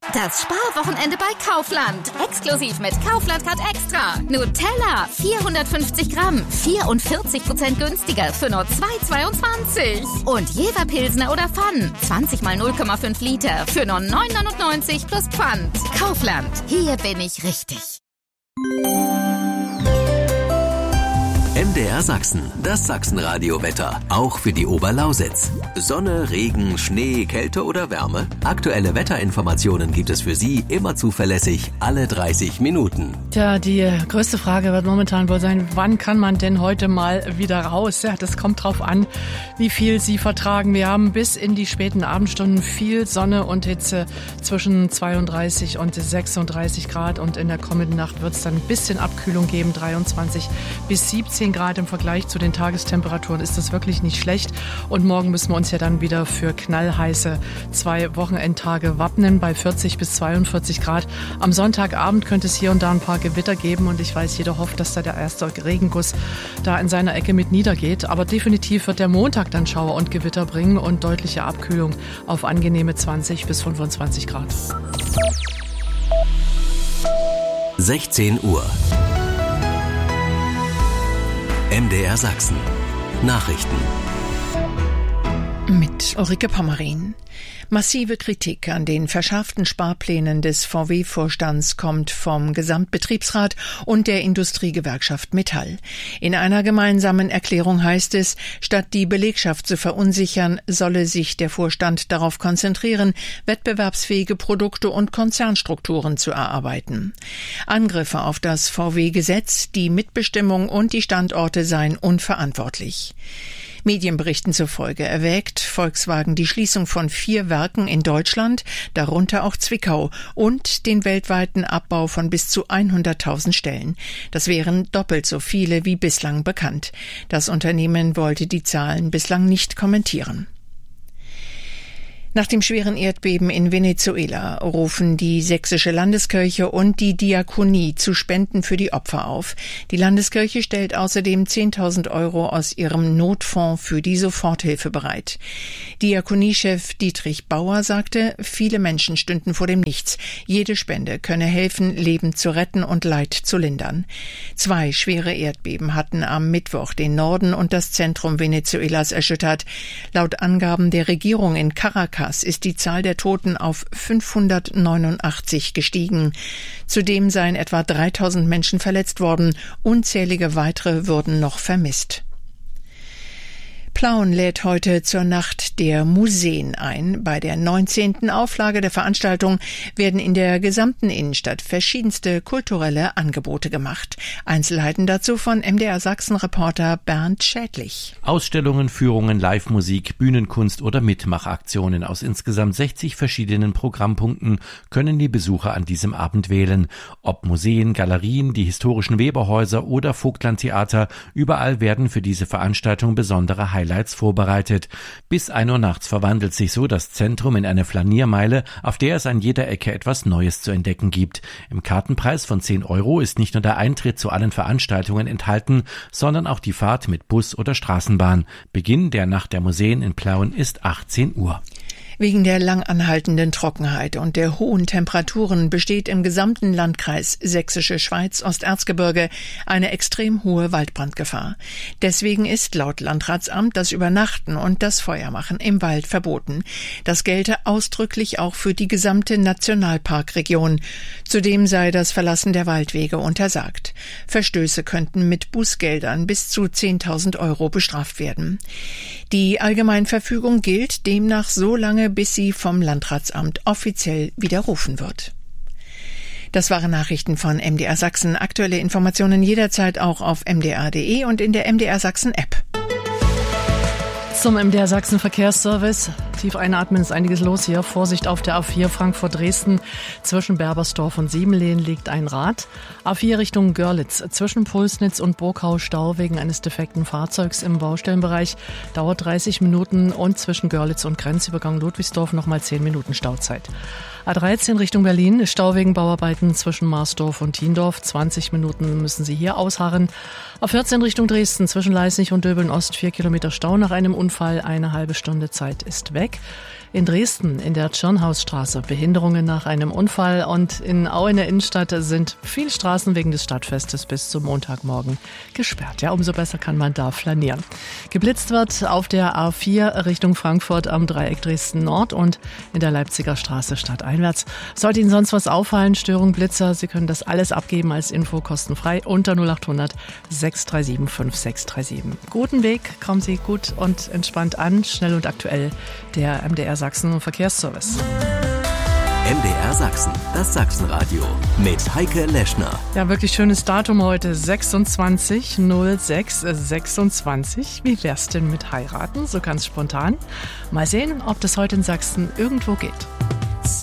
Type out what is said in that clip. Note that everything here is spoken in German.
Das Sparwochenende bei Kaufland. Exklusiv mit Kaufland Card Extra. Nutella, 450 Gramm, 44% günstiger für nur 2,22. Und Jever Pilsner oder Pfann, 20 mal 0,5 Liter für nur 9,99 plus Pfand. Kaufland, hier bin ich richtig. MDR Sachsen, das Sachsenradio-Wetter, auch für die Oberlausitz. Sonne, Regen, Schnee, Kälte oder Wärme? Aktuelle Wetterinformationen gibt es für Sie immer zuverlässig, alle 30 Minuten. Tja, die größte Frage wird momentan wohl sein, wann kann man denn heute mal wieder raus? Ja, das kommt drauf an, wie viel Sie vertragen. Wir haben bis in die späten Abendstunden viel Sonne und Hitze zwischen 32 und 36 Grad. Und in der kommenden Nacht wird es dann ein bisschen Abkühlung geben, 23 bis 17 Grad im Vergleich zu den Tagestemperaturen ist das wirklich nicht schlecht. Und morgen müssen wir uns ja dann wieder für knallheiße 2 Wochenendtage wappnen bei 40 bis 42 Grad. Am Sonntagabend könnte es hier und da ein paar Gewitter geben und ich weiß, jeder hofft, dass da der erste Regenguss da in seiner Ecke mit niedergeht. Aber definitiv wird der Montag dann Schauer und Gewitter bringen und deutliche Abkühlung auf angenehme 20 bis 25 Grad. 16 Uhr. MDR Sachsen. Nachrichten. Mit Ulrike Pommerin. Massive Kritik an den verschärften Sparplänen des VW-Vorstands kommt vom Gesamtbetriebsrat und der Industriegewerkschaft Metall. In einer gemeinsamen Erklärung heißt es, statt die Belegschaft zu verunsichern, solle sich der Vorstand darauf konzentrieren, wettbewerbsfähige Produkte und Konzernstrukturen zu erarbeiten. Angriffe auf das VW-Gesetz, die Mitbestimmung und die Standorte seien unverantwortlich. Medienberichten zufolge erwägt Volkswagen die Schließung von 4 Werken in Deutschland, darunter auch Zwickau, und den weltweiten Abbau von bis zu 100.000 Stellen. Das wären doppelt so viele wie bislang bekannt. Das Unternehmen wollte die Zahlen bislang nicht kommentieren. Nach dem schweren Erdbeben in Venezuela rufen die Sächsische Landeskirche und die Diakonie zu Spenden für die Opfer auf. Die Landeskirche stellt außerdem 10.000 € aus ihrem Notfonds für die Soforthilfe bereit. Diakoniechef Dietrich Bauer sagte, viele Menschen stünden vor dem Nichts. Jede Spende könne helfen, Leben zu retten und Leid zu lindern. 2 schwere Erdbeben hatten am Mittwoch den Norden und das Zentrum Venezuelas erschüttert. Laut Angaben der Regierung in Caracas ist die Zahl der Toten auf 589 gestiegen. Zudem seien etwa 3.000 Menschen verletzt worden. Unzählige weitere würden noch vermisst. Plauen lädt heute zur Nacht der Museen ein. Bei der 19. Auflage der Veranstaltung werden in der gesamten Innenstadt verschiedenste kulturelle Angebote gemacht. Einzelheiten dazu von MDR Sachsen-Reporter Bernd Schädlich. Ausstellungen, Führungen, Live-Musik, Bühnenkunst oder Mitmachaktionen aus insgesamt 60 verschiedenen Programmpunkten können die Besucher an diesem Abend wählen. Ob Museen, Galerien, die historischen Weberhäuser oder Vogtlandtheater, überall werden für diese Veranstaltung besondere Highlights vorbereitet. Bis 1 Uhr nachts verwandelt sich so das Zentrum in eine Flaniermeile, auf der es an jeder Ecke etwas Neues zu entdecken gibt. Im Kartenpreis von 10 € ist nicht nur der Eintritt zu allen Veranstaltungen enthalten, sondern auch die Fahrt mit Bus oder Straßenbahn. Beginn der Nacht der Museen in Plauen ist 18 Uhr. Wegen der lang anhaltenden Trockenheit und der hohen Temperaturen besteht im gesamten Landkreis Sächsische Schweiz Osterzgebirge eine extrem hohe Waldbrandgefahr. Deswegen ist laut Landratsamt das Übernachten und das Feuermachen im Wald verboten. Das gelte ausdrücklich auch für die gesamte Nationalparkregion. Zudem sei das Verlassen der Waldwege untersagt. Verstöße könnten mit Bußgeldern bis zu 10.000 € bestraft werden. Die Allgemeinverfügung gilt demnach so lange, bis sie vom Landratsamt offiziell widerrufen wird. Das waren Nachrichten von MDR Sachsen. Aktuelle Informationen jederzeit auch auf mdr.de und in der MDR Sachsen App. Zum MDR Sachsen Verkehrsservice. Tief einatmen, ist einiges los hier. Vorsicht auf der A4 Frankfurt-Dresden. Zwischen Berbersdorf und Siebenlehen liegt ein Rad. A4 Richtung Görlitz. Zwischen Pulsnitz und Burgau Stau wegen eines defekten Fahrzeugs im Baustellenbereich. Dauert 30 Minuten und zwischen Görlitz und Grenzübergang Ludwigsdorf nochmal 10 Minuten Stauzeit. A13 Richtung Berlin, Stau wegen Bauarbeiten zwischen Marsdorf und Thiendorf. 20 Minuten müssen Sie hier ausharren. A14 Richtung Dresden, zwischen Leisnig und Döbeln Ost 4 Kilometer Stau nach einem Unfall. Eine halbe Stunde Zeit ist weg. In Dresden in der Tschirnhausstraße Behinderungen nach einem Unfall und in Au in der Innenstadt sind viele Straßen wegen des Stadtfestes bis zum Montagmorgen gesperrt. Ja, umso besser kann man da flanieren. Geblitzt wird auf der A4 Richtung Frankfurt am Dreieck Dresden Nord und in der Leipziger Straße stadteinwärts. Sollte Ihnen sonst was auffallen, Störung, Blitzer, Sie können das alles abgeben als Info kostenfrei unter 0800 637 5637. Guten Weg, kommen Sie gut und entspannt an, schnell und aktuell, der MDR Sachsen Verkehrsservice. MDR Sachsen, das Sachsenradio mit Heike Leschner. Ja, wirklich schönes Datum heute, 26/06/26. Wie wär's denn mit heiraten? So ganz spontan. Mal sehen, ob das heute in Sachsen irgendwo geht.